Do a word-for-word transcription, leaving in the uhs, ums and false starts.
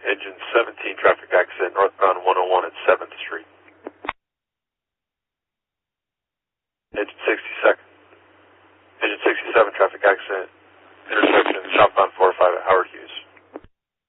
Engine seventeen, traffic accident, northbound one oh one at seventh Street. Engine sixty-second. Engine sixty-seven, traffic accident,